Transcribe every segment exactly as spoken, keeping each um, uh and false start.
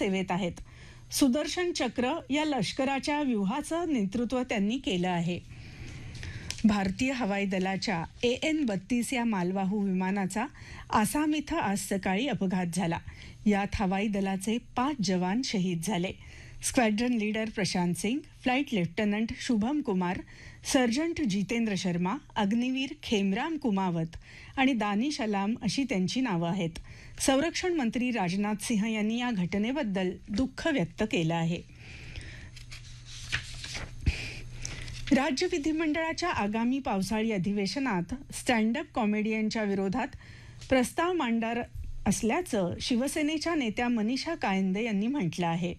सेवेत आहेत. सुदर्शन चक्र या लष्कराच्या व्यूहाचं नेतृत्व त्यांनी केलं आहे. भारतीय हवाई दलाच्या ए एन बत्तीस या मालवाहू विमानाचा आसाम इथं आज सकाळी अपघात झाला. यात हवाई दलाचे पाच जवान शहीद झाले. स्क्वॅड्रन leader Prashant Singh, flight lieutenant Shubham Kumar, sergeant Jitendra Sharma, Agniveer खेमराम Kumawat आणि दानिश अलाम अशी त्यांची नावं आहेत. संरक्षण मंत्री राजनाथ सिंह यांनी या घटनेबद्दल दुःख व्यक्त केलं आहे. राज्य विधिमंडळाच्या आगामी पावसाळी अधिवेशनात स्टँड अप कॉमेडियनच्या विरोधात प्रस्ताव मांडणार असल्याचं शिवसेनेच्या नेत्या मनीषा कायंदे यांनी म्हटलं आहे.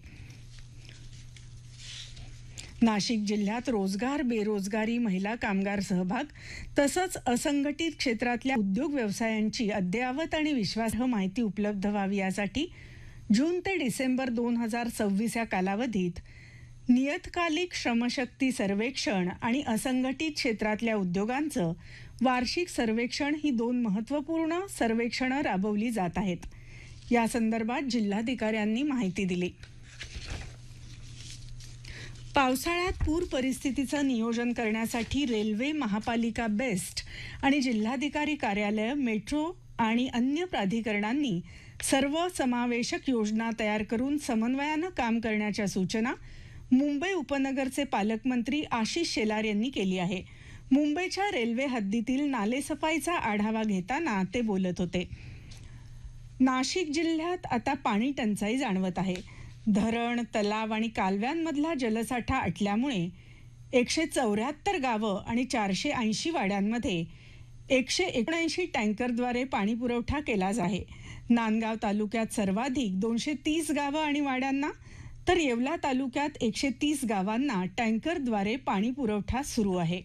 नाशिक जिल्ह्यात रोजगार, बेरोजगारी, महिला कामगार सहभाग तसंच असंघटित क्षेत्रातल्या उद्योग व्यवसायांची अद्ययावत आणि विश्वासार्ह माहिती उपलब्ध व्हावी यासाठी जून ते डिसेंबर दोन हजार सव्वीस या कालावधीत नियतकालिक श्रमशक्ती सर्वेक्षण आणि असंघटित क्षेत्रातल्या उद्योगांचं वार्षिक सर्वेक्षण ही दोन महत्त्वपूर्ण सर्वेक्षणं राबवली जात आहेत. या संदर्भात जिल्हाधिकाऱ्यांनी माहिती दिली. पावसाळ्यात पूर परिस्थितीचं नियोजन करण्यासाठी रेल्वे, महापालिका बेस्ट आणि जिल्हाधिकारी कार्यालय, मेट्रो आणि अन्य प्राधिकरणांनी सर्वसमावेशक योजना तयार करून समन्वयानं काम करण्याच्या सूचना मुंबई उपनगरचे पालकमंत्री आशिष शेलार यांनी केली आहे. मुंबईच्या रेल्वे हद्दीतील नालेसफाईचा आढावा घेताना ते बोलत होते. नाशिक जिल्ह्यात आता पाणी टंचाई जाणवत आहे. धरण, तलाव आणि कालव्यांमधला जलसाठा आटल्यामुळे एकशे चौऱ्याहत्तर गावं आणि चारशे ऐंशी वाड्यांमध्ये एकशे एकोणऐंशी टँकरद्वारे पाणी पुरवठा केला आहे. नांदगाव तालुक्यात सर्वाधिक दोनशे तीस गावं आणि वाड्यांना तर येवला तालुक्यात एकशे तीस गावांना टँकरद्वारे पाणी पुरवठा सुरू आहे.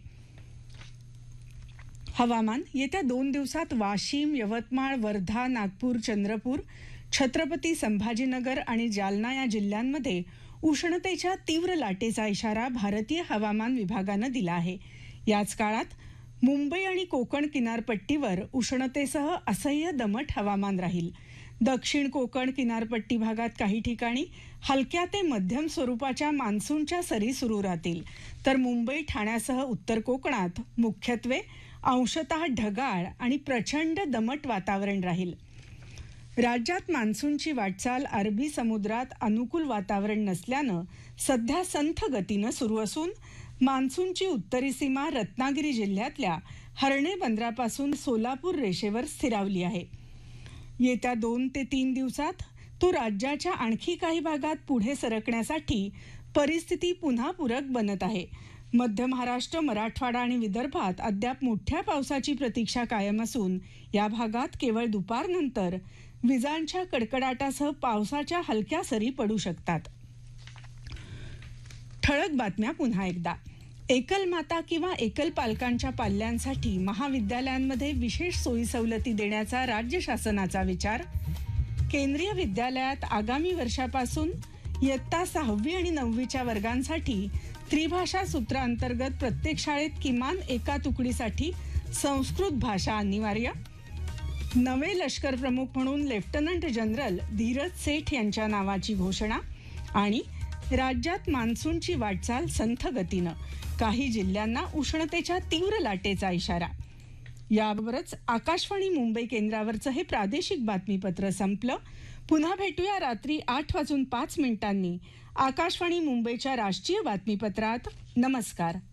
हवामान. येत्या दोन दिवसात वाशिम, यवतमाळ, वर्धा, नागपूर, चंद्रपूर, छत्रपती संभाजीनगर आणि जालना या जिल्ह्यांमध्ये उष्णतेच्या तीव्र लाटेचा इशारा भारतीय हवामान विभागानं दिला आहे. याच काळात मुंबई आणि कोकण किनारपट्टीवर उष्णतेसह असह्य दमट हवामान राहील. दक्षिण कोकण किनारपट्टी भागात काही ठिकाणी हलक्या ते मध्यम स्वरूपाच्या मान्सूनच्या सरी सुरू राहतील, तर मुंबई, ठाण्यासह उत्तर कोकणात मुख्यत्वे अंशतः ढगाळ आणि प्रचंड दमट वातावरण राहील. राज्यात मान्सूनची वाटचाल अरबी समुद्रात अनुकूल वातावरण नसल्यानं सध्या संथ गतीनं सुरू असून मान्सूनची उत्तरी सीमा रत्नागिरी जिल्ह्यातल्या हर्णे बंदरापासून सोलापूर रेषेवर स्थिरावली आहे. येत्या दोन ते तीन दिवसात तो राज्याच्या आणखी काही भागात पुढे सरकण्यासाठी परिस्थिती पुन्हा पूरक बनत आहे. मध्य महाराष्ट्र, मराठवाडा आणि विदर्भात अद्याप मोठ्या पावसाची प्रतीक्षा कायम असून या भागात केवळ दुपारनंतर विजांच्या कडकडाटासह पावसाच्या हलक्या सरी पडू शकतात. ठळक बातम्या पुन्हा एकदा. एकल माता किंवा एकल पालकांच्या पाल्यांसाठी महाविद्यालयांमध्ये विशेष सोयी सवलती देण्याचा राज्य शासनाचा विचार. केंद्रीय विद्यालयात आगामी वर्षापासून इयत्ता सहावी आणि नववीच्या वर्गांसाठी त्रिभाषा सूत्रांतर्गत प्रत्येक शाळेत किमान एका तुकडीसाठी संस्कृत भाषा अनिवार्य. नवे लष्कर प्रमुख म्हणून लेफ्टनंट जनरल धीरज सेठ यांच्या नावाची घोषणा. आणि राज्यात मान्सूनची वाटचाल संथ गतीनं, काही जिल्ह्यांना उष्णतेच्या तीव्र लाटेचा इशारा. याबरोबरच आकाशवाणी मुंबई केंद्रावरचं हे प्रादेशिक बातमीपत्र संपलं. पुन्हा भेटूया रात्री आठ वाजून पाच मिनिटांनी आकाशवाणी मुंबईच्या राष्ट्रीय बातमीपत्रात. नमस्कार.